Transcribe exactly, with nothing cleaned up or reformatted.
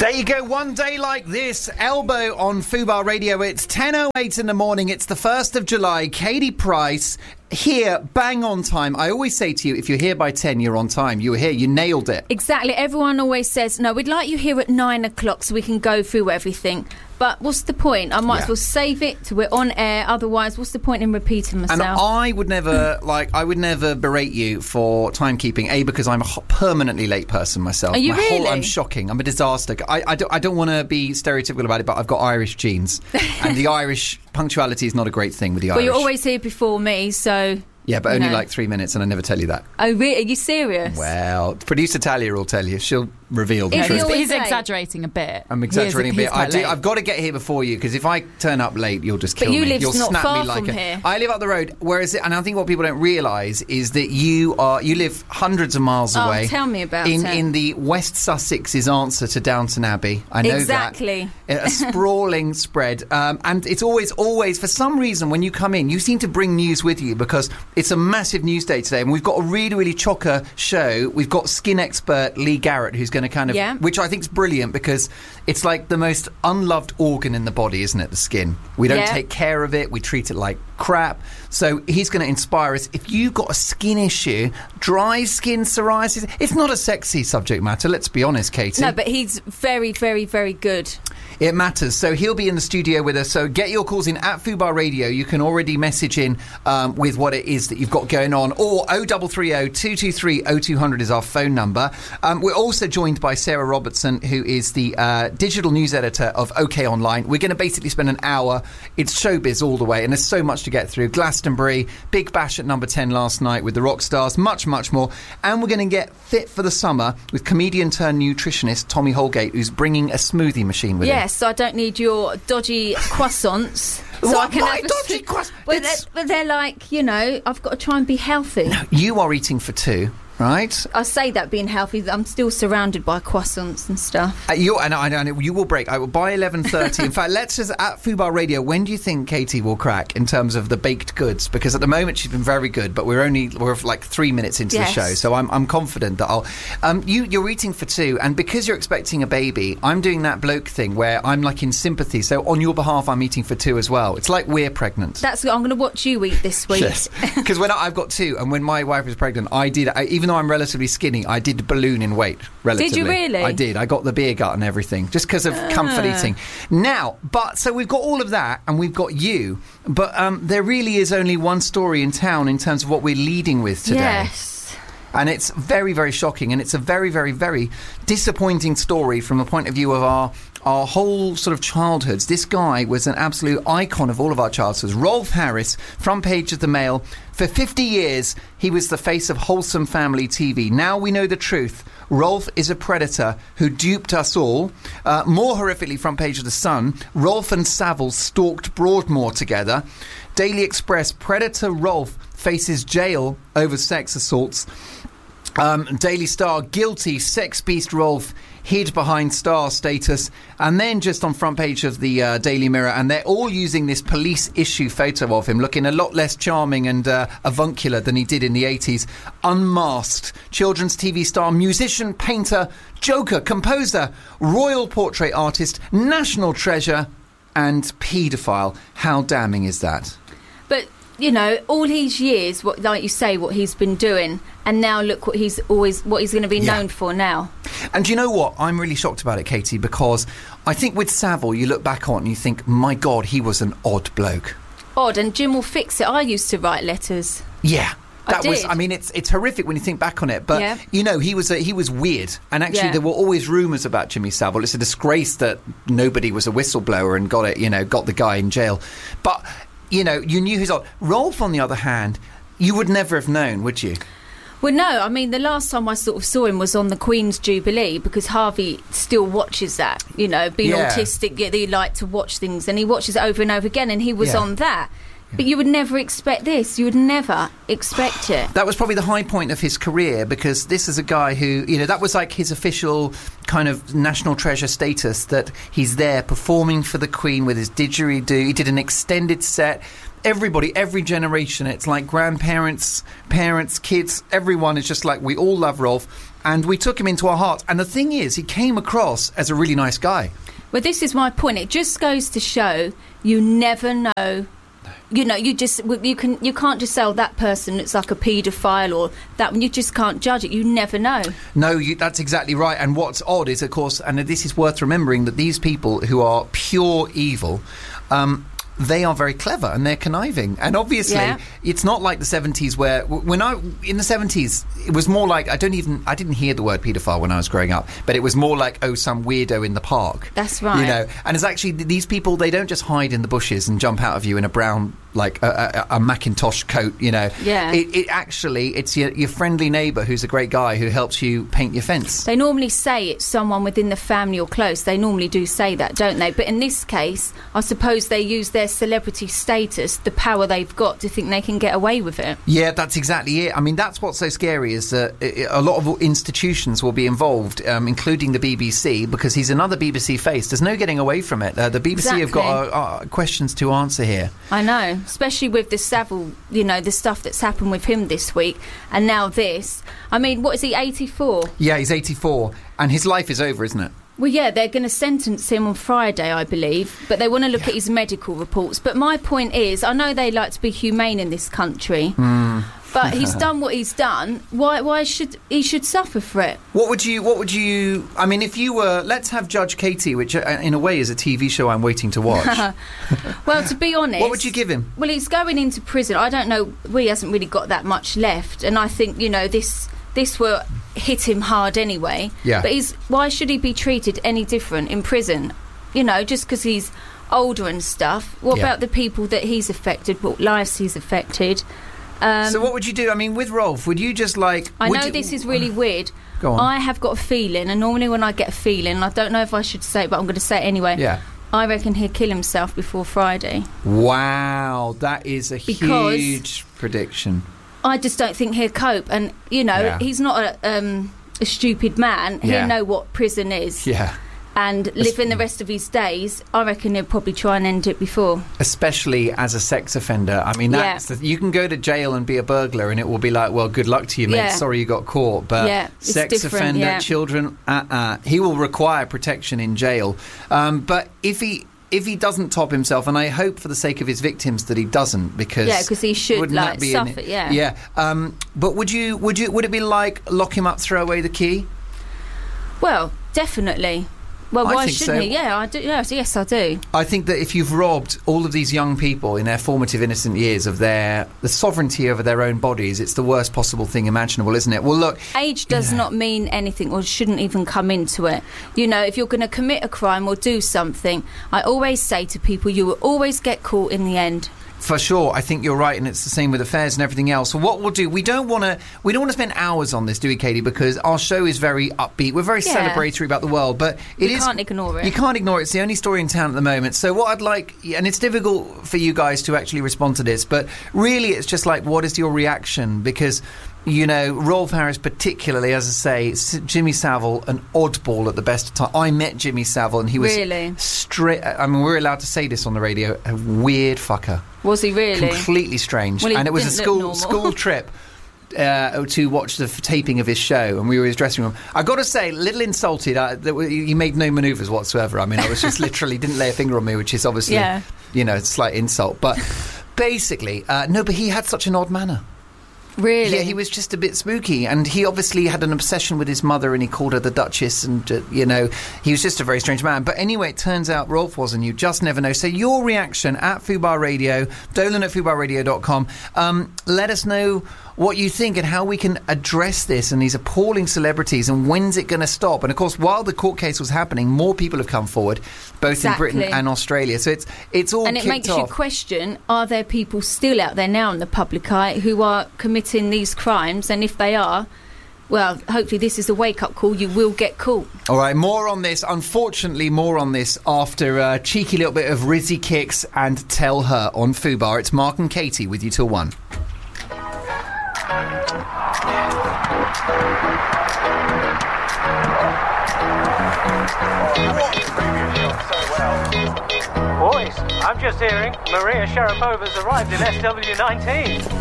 There you go, one day like this. Elbow on Fubar Radio. It's ten oh eight in the morning. It's the first of July. Katie Price here, bang on time. I always say to you, if you're here by ten, you're on time. You were here, you nailed it. Exactly. Everyone always says, no, we'd like you here at nine o'clock so we can go through everything. But what's the point? I might yeah. as well save it till we're on air. Otherwise, what's the point in repeating myself? And I would never, like, I would never berate you for timekeeping. A, because I'm a permanently late person myself. Are you My really? Whole, I'm shocking. I'm a disaster. I, I don't, I don't want to be stereotypical about it, but I've got Irish genes. And the Irish punctuality is not a great thing with the well, Irish. Well, you're always here before me, so... Yeah, but only know. like three minutes, and I never tell you that. Oh, really? Are you serious? Well, producer Talia will tell you. She'll reveal the Is truth. he He's late? exaggerating a bit. I'm exaggerating He is, a bit. I he's do. quite late. I've got to get here before you, because if I turn up late, you'll just kill But you me. live You'll not snap far me like from a, here. I live up the road. Whereas, and I think what people don't realise is that you are you live hundreds of miles Oh, away. tell me about in, it. In the West Sussex's answer to Downton Abbey. I know Exactly. that. A sprawling spread. Um, and it's always, always, for some reason, when you come in, you seem to bring news with you, because it's a massive news day today. And we've got a really, really chocker show. We've got skin expert Lee Garrett, who's going to kind of... Yeah. Which I think is brilliant, because it's like the most unloved organ in the body, isn't it? The skin. We don't Yeah. take care of it. We treat it like crap. So he's going to inspire us. If you've got a skin issue, dry skin, psoriasis, it's not a sexy subject matter, let's be honest, Katie. No, but he's very, very, very good. It matters. So he'll be in the studio with us. So get your calls in at Fubar Radio. You can already message in um, with what it is that you've got going on. Or oh three three oh, two two three, oh two hundred is our phone number. Um, we're also joined by Sarah Robertson, who is the uh, digital news editor of OK Online. We're going to basically spend an hour. It's showbiz all the way, and there's so much to get through. Glastonbury, Big Bash at number ten last night with the rock stars, much, much more. And we're going to get fit for the summer with comedian turned nutritionist Tommy Holgate, who's bringing a smoothie machine with him. Yes, so I don't need your dodgy croissants. So What, I can my have a dodgy s- croiss- Well, It's- they're, but they're like, you know, I've got to try and be healthy. You are eating for two, right? I say that being healthy, I'm still surrounded by croissants and stuff. Uh, you and I, and I, you will break. I will by eleven thirty. In fact, let's just at Fubar Radio. When do you think Katie will crack in terms of the baked goods? Because at the moment she's been very good, but we're only we're like three minutes into Yes. the show, so I'm I'm confident that I'll. Um, you you're eating for two, and because you're expecting a baby, I'm doing that bloke thing where I'm like in sympathy. So on your behalf, I'm eating for two as well. It's like we're pregnant. That's I'm going to watch you eat this week. Yes, because when I, I've got two, and when my wife was pregnant, I did. I, even though I'm relatively skinny, I did balloon in weight. Relatively, Did you really? I did. I got the beer gut and everything, just because of comfort eating. Now, but so we've got all of that, and we've got you. But um, there really is only one story in town in terms of what we're leading with today. Yes. And it's very, very shocking, and it's a very, very, very disappointing story from the point of view of our our whole sort of childhoods. This guy was an absolute icon of all of our childhoods. Rolf Harris, front page of the Mail. For fifty years, he was the face of wholesome family T V. Now we know the truth. Rolf is a predator who duped us all. Uh, more horrifically, front page of the Sun, Rolf and Savile stalked Broadmoor together. Daily Express, predator Rolf faces jail over sex assaults. Um, Daily Star, guilty, sex beast Rolf hid behind star status. And then just on front page of the uh, Daily Mirror, and they're all using this police issue photo of him looking a lot less charming and uh, avuncular than he did in the eighties. Unmasked, children's T V star, musician, painter, joker, composer, royal portrait artist, national treasure, and paedophile. How damning is that? But, you know, all these years, what, like you say, what he's been doing, and now look what he's always what he's going to be Yeah. known for now. And do you know what? I'm really shocked about it, Katie, because I think with Savile, you look back on and you think, my God, he was an odd bloke. Odd, and Jim will fix it. I used to write letters. Yeah. I That was, did. I mean, it's it's horrific when you think back on it, but Yeah. you know, he was a, he was weird, and actually Yeah. there were always rumours about Jimmy Savile. It's a disgrace that nobody was a whistleblower and got it, you know, got the guy in jail. But you know, you knew his odd. Rolf, on the other hand, you would never have known, would you? Well, no, I mean, the last time I sort of saw him was on the Queen's Jubilee, because Harvey still watches that, you know, being Yeah. autistic, yeah, he liked to watch things, and he watches it over and over again, and he was Yeah. on that. But you would never expect this. You would never expect it. That was probably the high point of his career, because this is a guy who, you know, that was like his official kind of national treasure status, that he's there performing for the Queen with his didgeridoo. He did an extended set. everybody, every generation, it's like grandparents, parents, kids, everyone is just like, we all love Rolf, and we took him into our hearts. And the thing is, he came across as a really nice guy. Well, this is my point. It just goes to show you never know. You know, you just you can you can't just sell that person that's like a paedophile or that one. You just can't judge it. You never know. No, you, that's exactly right. And what's odd is, of course, and this is worth remembering, that these people who are pure evil, um, they are very clever and they're conniving. And obviously, yeah. it's not like the seventies where, when I in the seventies, it was more like, I don't even I didn't hear the word paedophile when I was growing up, but it was more like, oh, some weirdo in the park. That's right. You know, and it's actually, these people, they don't just hide in the bushes and jump out of you in a brown, like a, a, a Macintosh coat, you know. Yeah. It, it actually, it's your, your friendly neighbour who's a great guy who helps you paint your fence. They normally say it's someone within the family or close. They normally do say that, don't they? But in this case, I suppose they use their celebrity status, the power they've got, to think they can get away with it. Yeah, that's exactly it. I mean, that's what's so scary, is that a lot of institutions will be involved, um, including the B B C, because he's another B B C face. There's no getting away from it. Uh, the B B C exactly. have got uh, uh, questions to answer here. I know. Especially with the Savile, you know, the stuff that's happened with him this week, and now this. I mean, what is he, eighty-four? Yeah, he's eighty-four, and his life is over, isn't it? Well, yeah, they're going to sentence him on Friday, I believe, but they want to look yeah. at his medical reports. But my point is, I know they like to be humane in this country, mm. but he's done what he's done. Why? Why should he should suffer for it? What would you? What would you? I mean, if you were, let's have Judge Katie, which uh, in a way is a T V show I'm waiting to watch. Well, to be honest, what would you give him? Well, he's going into prison. I don't know. Well, he hasn't really got that much left, and I think, you know, this this will hit him hard anyway. Yeah. But he's why should he be treated any different in prison? You know, just because he's older and stuff. What yeah. about the people that he's affected? What lives he's affected? Um, so what would you do? I mean, with Rolf, would you just like... I know you, this is really weird. Go on. I have got a feeling, and normally when I get a feeling, I don't know if I should say it, but I'm going to say it anyway. Yeah. I reckon he'll kill himself before Friday. Wow, that is a because huge prediction. I just don't think he'll cope. And, you know, yeah. he's not a, um, a stupid man. He'll yeah. know what prison is. Yeah. And live in the rest of his days. I reckon he'll probably try and end it before. Especially as a sex offender. I mean, that's yeah. the, you can go to jail and be a burglar and it will be like, well, good luck to you, mate. Yeah. Sorry you got caught. But yeah, sex offender, yeah. children, uh-uh. He will require protection in jail. Um, but if he... If he doesn't top himself, and I hope for the sake of his victims that he doesn't, because yeah, because he should like suffer. In, yeah, yeah. Um, but would you, would you, would it be like lock him up, throw away the key? Well, definitely. Well, I why think shouldn't so. he? Yeah, I do. Yes, yes, I do. I think that if you've robbed all of these young people in their formative, innocent years of their the sovereignty over their own bodies, it's the worst possible thing imaginable, isn't it? Well, look, age does yeah. not mean anything, or shouldn't even come into it. You know, if you're going to commit a crime or do something, I always say to people, you will always get caught in the end. For sure, I think you're right, and it's the same with affairs and everything else. So what we'll do, we don't want to, we don't want to spend hours on this, do we, Katie? Because our show is very upbeat. We're very yeah. celebratory about the world, but it you is. You can't ignore it. You can't ignore it. It's the only story in town at the moment. So what I'd like, and it's difficult for you guys to actually respond to this, but really, it's just like, what is your reaction? Because, you know, Rolf Harris particularly, as I say, Jimmy Savile, an oddball at the best of time. I met Jimmy Savile, and he was really straight. I mean, we're allowed to say this on the radio. A weird fucker. Was he really? Completely strange. Well, and it was a school school trip uh, to watch the f- taping of his show, and we were in his dressing room. I got to say, a little insulted. Uh, that w- he made no manoeuvres whatsoever. I mean, I was just literally didn't lay a finger on me, which is obviously, yeah. you know, a slight insult. But basically, uh, no. But he had such an odd manner. Really? Yeah, he was just a bit spooky, and he obviously had an obsession with his mother, and he called her the Duchess, and, uh, you know, he was just a very strange man. But anyway, it turns out Rolf wasn't. You just never know. So your reaction at Fubar Radio, Dolan at fubar radio dot com. Um, let us know what you think and how we can address this and these appalling celebrities, and when's it going to stop? And of course, while the court case was happening, more people have come forward, both exactly. in Britain and Australia. So it's it's all and it kicked makes off. you question: are there people still out there now in the public eye who are committing these crimes? And if they are, well, hopefully this is a wake-up call. You will get caught. All right, more on this. Unfortunately, more on this after a cheeky little bit of Rizzy Kicks and Tell Her on Fubar. It's Mark and Katie with you till one. Boys, I'm just hearing Maria Sharapova's arrived in S W nineteen.